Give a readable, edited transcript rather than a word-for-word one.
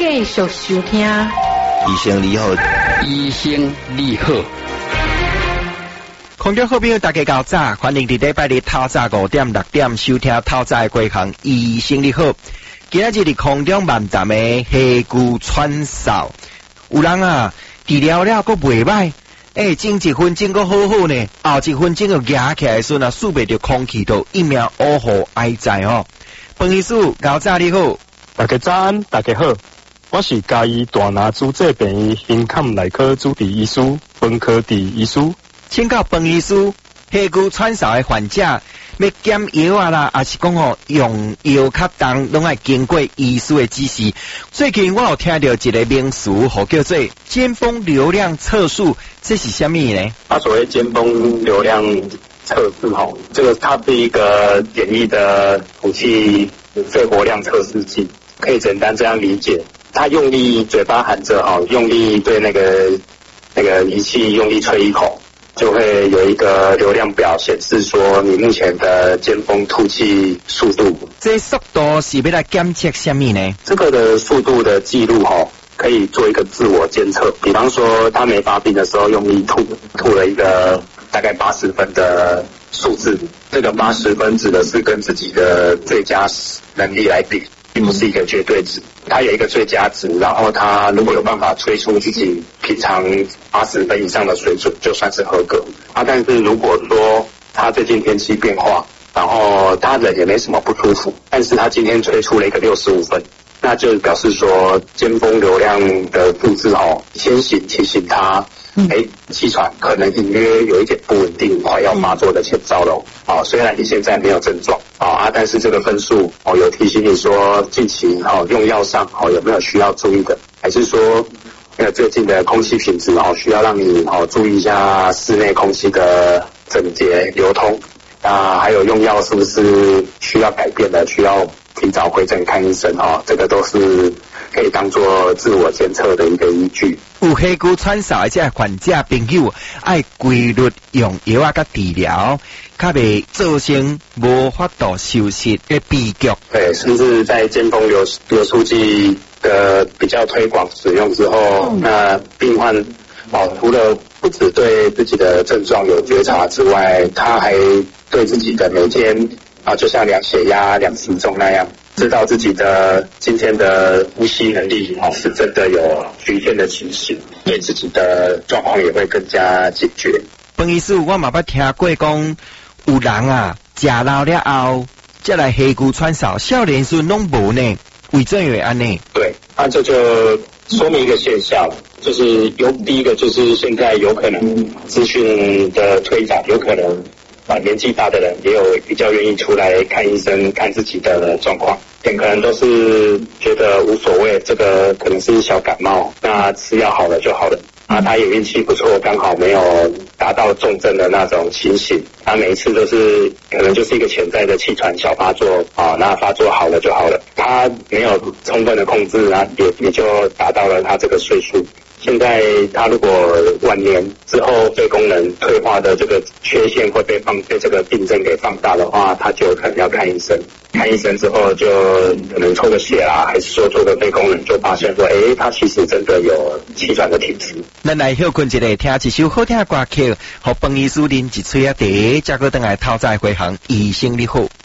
继续收听。 医生你好， 医生你好。 空中好朋友大家到早，欢迎伫礼拜日透早5点6点收听透早的贵行医生你好。今仔日伫空中漫谈的虾骨串烧，有人啊治疗了佫袂歹，前一分钟佫好好呢，后一分钟就压起来的时候，输袂着空气都一命呜呼哀哉哦。彭医师，早早你好， 大家早安，大家好，我是嘉义大拿主治病院胸坎内科主治医师彭科治医师。 请教彭医师，虾骨串烧的患者要减药啊啦，还是讲用药较重，拢爱经过医师的指示。最近我有听到一个名词，叫做尖峰流量测速，这是什么呢？ 所谓尖峰流量测试这个它是一个简易的吐气肺活量测试器，可以简单这样理解。它用力嘴巴含着用力对那个仪器用力吹一口，就会有一个流量表显示说你目前的尖峰吐气速度。 这速度是要来检测什么呢？ 这个的速度的记录可以做一个自我监测。比方说他没发病的时候用力吐了一个大概80分的数字，这个80分指的是跟自己的最佳能力来比，并不是一个绝对值。它有一个最佳值，然后它如果有办法吹出自己平常80分以上的水准，就算是合格。但是如果说他最近天气变化，然后他人也没什么不舒服，但是他今天吹出了一个65分，那就表示说尖峰流量的数字先行提醒他气喘可能隐约有一点不稳定，快要发作的前兆了。虽然你现在没有症状但是这个分数有提醒你说近期用药上有没有需要注意的，还是说最近的空气品质需要让你注意一下室内空气的整洁流通，还有用药是不是需要改变的，需要提早回诊看医生这个都是可以当作自我监测的一个依据。 有虾骨串烧的这患者朋友爱规律用药甲治疗，较袂造成无法度休息的悲剧。 对，甚至在尖峰流速计的比较推广使用之后，那病患除了不只对自己的症状有觉察之外，他还对自己的每天就像量血压、量体重那样，知道自己的今天的呼吸能力是真的有局限的情形，对自己的状况也会更加警觉。 彭医师，我嘛捌听过讲，有人啊食老了后，再来虾骨串烧，少年时拢无呢，为怎会安尼？ 对，这就说明一个现象，就是第一个就是现在有可能资讯的推展，有可能年纪大的人也有比较愿意出来看医生，看自己的状况，可能都是觉得无所谓，这个可能是小感冒，那吃药好了就好了。他也运气不错，刚好没有达到重症的那种情形。他每一次都是可能就是一个潜在的气喘小发作那发作好了就好了。他没有充分的控制也就达到了他这个岁数。现在他如果晚年之后肺功能退化的这个缺陷会被这个病症给放大的话，他就可能要看医生。看医生之后就可能抽个血还是说做个肺功能，就发现说他其实真的有气喘的体质。 咱来休困一下，听一首好听的歌曲，和彭医师啉一嘴茶，再个回来透早回航医生你好。